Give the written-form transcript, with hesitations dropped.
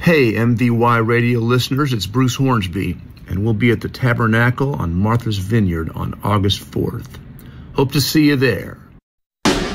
Hey, MVY radio listeners, it's Bruce Hornsby, and we'll be at the Tabernacle on Martha's Vineyard on August 4th. Hope to see you there.